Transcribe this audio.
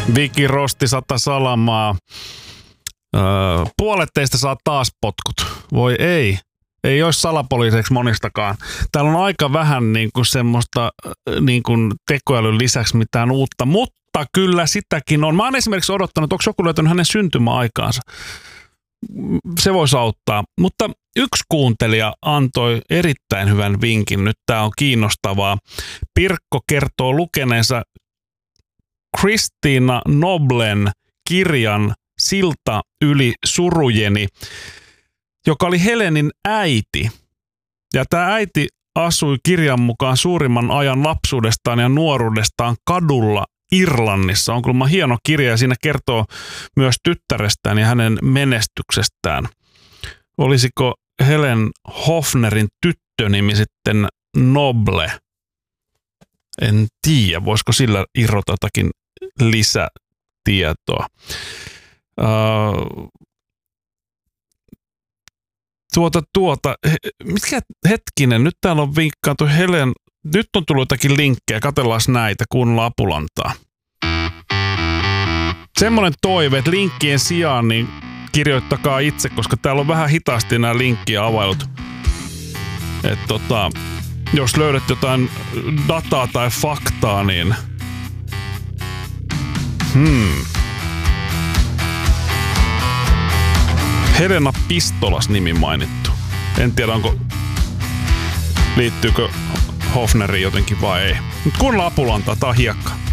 Viki Rosti 100 salamaa. Puolet teistä saa taas potkut. Voi ei. Ei olisi salapoliiseiksi monistakaan. Täällä on aika vähän niin kuin semmoista niin kuin tekoälyn lisäksi mitään uutta, mutta kyllä sitäkin on. Mä oon esimerkiksi odottanut, onko joku löytänyt hänen syntymäaikaansa. Se voisi auttaa. Mutta yksi kuuntelija antoi erittäin hyvän vinkin. Nyt tää on kiinnostavaa. Pirkko kertoo lukeneensa Kristiina Noblen kirjan Silta yli surujeni, joka oli Helenin äiti. Ja tämä äiti asui kirjan mukaan suurimman ajan lapsuudestaan ja nuoruudestaan kadulla Irlannissa. On kuulemma hieno kirja ja siinä kertoo myös tyttärestään ja hänen menestyksestään. Olisiko Helen Hofnerin tyttönimi sitten Noble? En tiedä, voisiko sillä irrota jotakin lisätietoa. Mitkä hetkinen, nyt täällä on vinkkaantu Helen, nyt on tullut jotakin linkkejä, katsellaan näitä, kuunnellaan Apulantaa. Semmoinen toive, että linkkien sijaan niin kirjoittakaa itse, koska täällä on vähän hitaasti nämä linkkiä availut. Että jos löydät jotain dataa tai faktaa, niin Helena Pistolas nimi mainittu. En tiedä, liittyykö Hofneriin jotenkin vai ei. Mutta kuunnellaan Apulantaa, tää on hiekka.